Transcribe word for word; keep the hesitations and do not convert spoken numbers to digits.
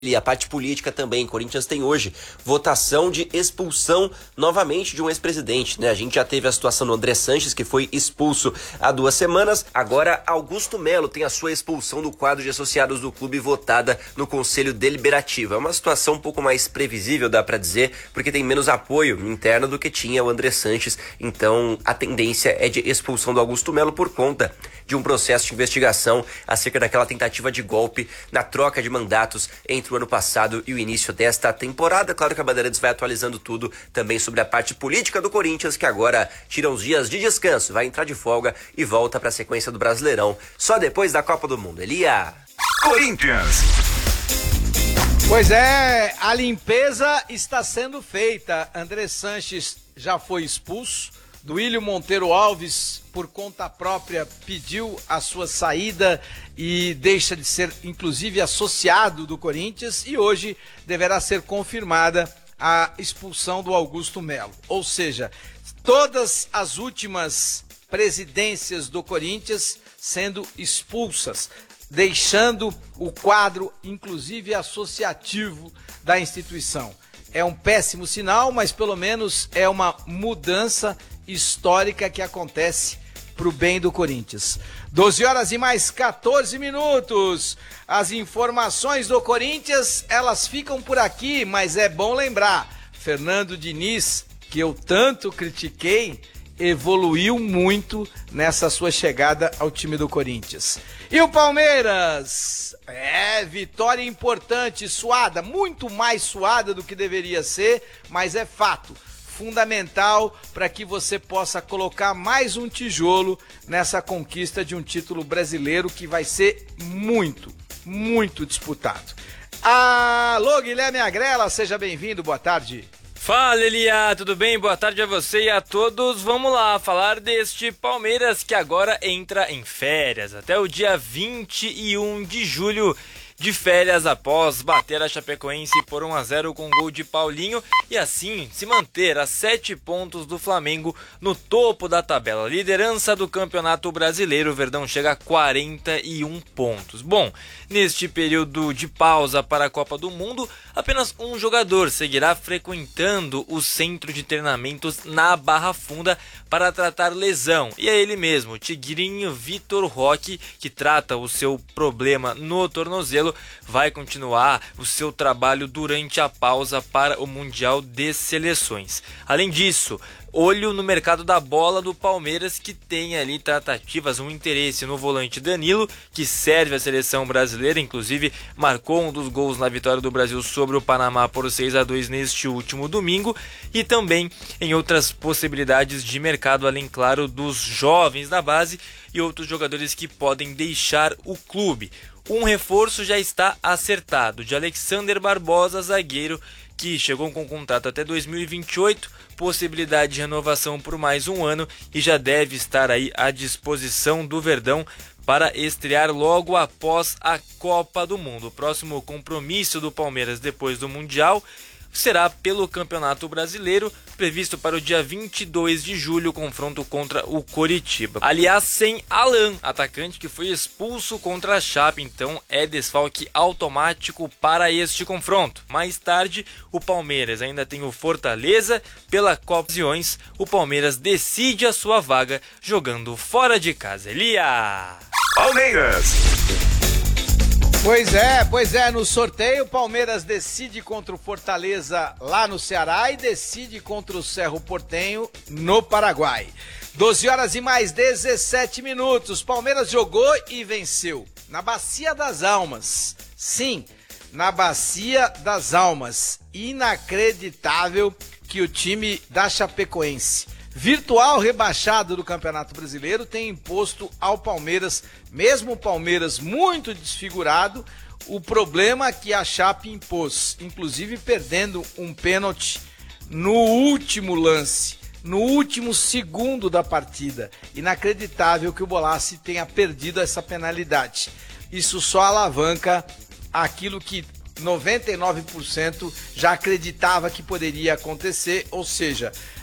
E a parte política também. Corinthians tem hoje votação de expulsão novamente de um ex-presidente, né? A gente já teve a situação do André Sanches, que foi expulso há duas semanas. Agora, Augusto Melo tem a sua expulsão do quadro de associados do clube votada no Conselho Deliberativo. É uma situação um pouco mais previsível, dá pra dizer, porque tem menos apoio interno do que tinha o André Sanches. Então, a tendência é de expulsão do Augusto Melo por conta de um processo de investigação acerca daquela tentativa de golpe na troca de mandatos entre o ano passado e o início desta temporada. Claro que a Bandeirantes vai atualizando tudo também sobre a parte política do Corinthians, que agora tira uns dias de descanso, vai entrar de folga e volta para a sequência do Brasileirão só depois da Copa do Mundo. Elia! Corinthians! Pois é, a limpeza está sendo feita. André Sanches já foi expulso. Duílio Monteiro Alves, por conta própria, pediu a sua saída e deixa de ser, inclusive, associado do Corinthians, e hoje deverá ser confirmada a expulsão do Augusto Melo. Ou seja, todas as últimas presidências do Corinthians sendo expulsas, deixando o quadro, inclusive, associativo da instituição. É um péssimo sinal, mas pelo menos é uma mudança histórica que acontece para o bem do Corinthians. doze horas e mais quatorze minutos. As informações do Corinthians, elas ficam por aqui, mas é bom lembrar, Fernando Diniz, que eu tanto critiquei, evoluiu muito nessa sua chegada ao time do Corinthians. E o Palmeiras? É, vitória importante, suada, muito mais suada do que deveria ser, mas é fato. Fundamental para que você possa colocar mais um tijolo nessa conquista de um título brasileiro que vai ser muito, muito disputado. Alô, Guilherme Agrela, seja bem-vindo, boa tarde. Fala, Elia, tudo bem? Boa tarde a você e a todos. Vamos lá falar deste Palmeiras que agora entra em férias até o dia vinte e um de julho. De férias após bater a Chapecoense por um a zero com gol de Paulinho e assim se manter a sete pontos do Flamengo no topo da tabela. Liderança do Campeonato Brasileiro, o Verdão chega a quarenta e um pontos. Bom, neste período de pausa para a Copa do Mundo, apenas um jogador seguirá frequentando o centro de treinamentos na Barra Funda para tratar lesão. E é ele mesmo, Tigrinho Vitor Roque, que trata o seu problema no tornozelo, vai continuar o seu trabalho durante a pausa para o Mundial de Seleções. Além disso, olho no mercado da bola do Palmeiras, que tem ali tratativas, um interesse no volante Danilo, que serve a seleção brasileira, inclusive marcou um dos gols na vitória do Brasil sobre o Panamá por seis a dois neste último domingo, e também em outras possibilidades de mercado, além, claro, dos jovens da base e outros jogadores que podem deixar o clube. Um reforço já está acertado, de Alexander Barbosa, zagueiro, que chegou com contrato até dois mil e vinte e oito, possibilidade de renovação por mais um ano e já deve estar aí à disposição do Verdão para estrear logo após a Copa do Mundo. O próximo compromisso do Palmeiras depois do Mundial será pelo Campeonato Brasileiro, previsto para o dia vinte e dois de julho, confronto contra o Coritiba. Aliás, sem Alan, atacante que foi expulso contra a Chape, então é desfalque automático para este confronto. Mais tarde, o Palmeiras ainda tem o Fortaleza pela Copa Ziões. O Palmeiras decide a sua vaga jogando fora de casa. Elia! Palmeiras! Pois é, pois é, no sorteio o Palmeiras decide contra o Fortaleza lá no Ceará e decide contra o Cerro Porteño no Paraguai. doze horas e mais dezessete minutos, Palmeiras jogou e venceu na Bacia das Almas. Sim, na Bacia das Almas. Inacreditável que o time da Chapecoense, virtual rebaixado do Campeonato Brasileiro, tem imposto ao Palmeiras, mesmo o Palmeiras muito desfigurado, o problema que a Chape impôs, inclusive perdendo um pênalti no último lance, no último segundo da partida. Inacreditável que o Bolassi tenha perdido essa penalidade. Isso só alavanca aquilo que noventa e nove por cento já acreditava que poderia acontecer, ou seja,